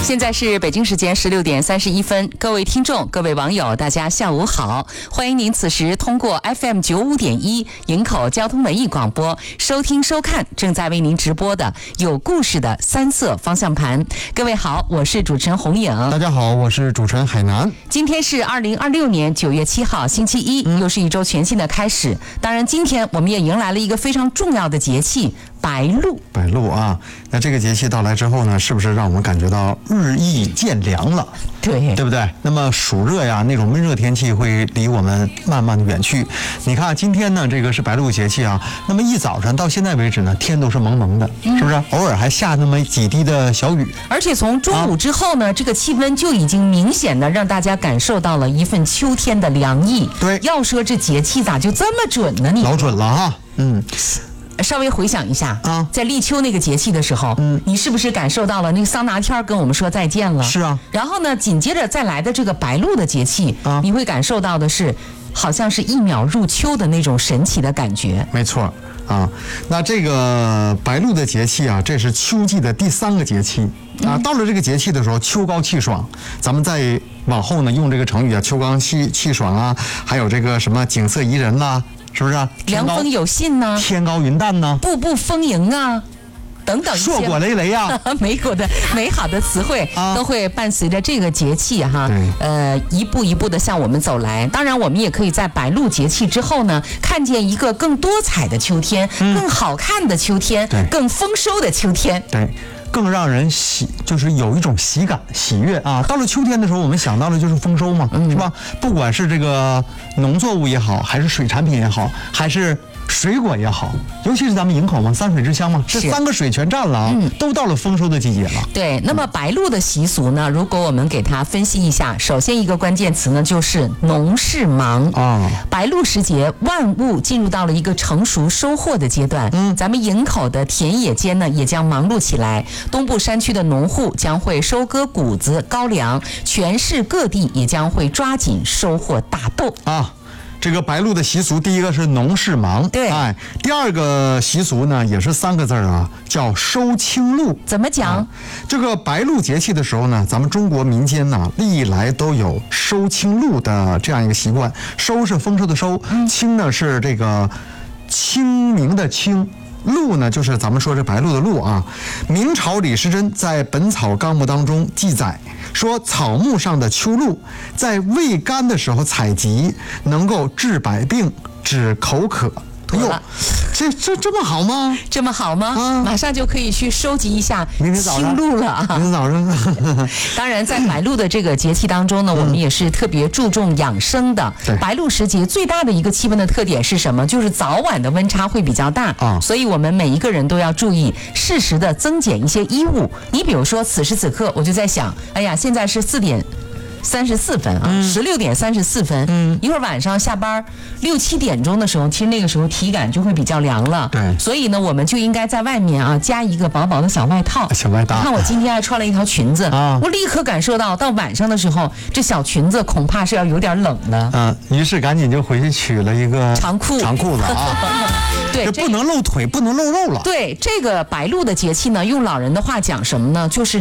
现在是北京时间16点31分，各位听众、各位网友，大家下午好！欢迎您此时通过 FM95.1营口交通文艺广播收听收看正在为您直播的有故事的三色方向盘。各位好，我是主持人洪颖。 大家好，我是主持人海南。 今天是2026年9月7号，星期一，又是一周全新的开始。当然，今天我们也迎来了一个非常重要的节气。白露， 白露啊，那这个节气到来之后呢，是不是让我们感觉到日益渐凉了？ 对不对？那么暑热呀，那种闷热天气会离我们慢慢的远去。你看今天呢，这个是白露节气啊，那么一早上到现在为止呢，天都是蒙蒙的，是不是？偶尔还下那么几滴的小雨。 而且从中午之后呢，这个气温就已经明显的让大家感受到了一份秋天的凉意。 对， 要说这节气咋就这么准呢？你老准了哈， 稍微回想一下啊，在立秋那个节气的时候，你是不是感受到了那个桑拿天跟我们说再见了？ 是啊。 然后呢，紧接着再来的这个白露的节气，你会感受到的是，好像是一秒入秋的那种神奇的感觉。 没错啊，那这个白露的节气啊，这是秋季的第3个节气啊。到了这个节气的时候，秋高气爽，咱们再往后呢，用这个成语啊，秋高气爽啊，还有这个什么景色宜人啦。是不是啊？ 凉风有信呢， 天高云淡呢， 步步丰盈啊，等等一些硕果累累啊， 美好的词汇都会伴随着这个节气哈，一步一步的向我们走来。当然，我们也可以在白露节气之后呢，看见一个更多彩的秋天，更好看的秋天，更丰收的秋天。 对。更让人就是有一种喜悦啊！到了秋天的时候，我们想到的就是丰收嘛，是吧？不管是这个农作物也好，还是水产品也好，还是水果也好，尤其是咱们营口嘛，三水之乡嘛，这3个水全占了啊，都到了丰收的季节了。 对，那么白露的习俗呢，如果我们给它分析一下，首先一个关键词呢就是农事忙啊。白露时节，万物进入到了一个成熟收获的阶段，咱们营口的田野间呢也将忙碌起来。东部山区的农户将会收割谷子、高粱，全市各地也将会抓紧收获大豆啊。这个白露的习俗，第一个是农事忙， 对， 第二个习俗呢也是3个字啊，叫收青露。 怎么讲？ 这个白露节气的时候呢，咱们中国民间呢历来都有收青露的这样一个习惯。收是丰收的收，青呢是这个清明的清。露呢，就是咱们说这白露的露啊。明朝李时珍在《本草纲目》当中记载说，草木上的秋露在未干的时候采集，能够治百病、止口渴。哎呦，这么好吗？ 这么好吗？马上就可以去收集一下青露了啊！ 明天早上。 当然，在白露的这个节气当中呢，我们也是特别注重养生的。白露时节最大的一个气温的特点是什么？就是早晚的温差会比较大啊，所以我们每一个人都要注意适时的增减一些衣物。你比如说，此时此刻我就在想，哎呀，现在是4点34分啊，16点34分。一会儿晚上下班6、7点钟的时候，其实那个时候体感就会比较凉了。 对， 所以呢，我们就应该在外面啊加一个薄薄的小外套。 小外套。 你看我今天还穿了一条裙子啊，我立刻感受到晚上的时候，这小裙子恐怕是要有点冷的。 于是赶紧就回去取了一个长裤子啊。 对， 这不能露腿，不能露肉了。 对，这个白露的节气呢，用老人的话讲什么呢？就是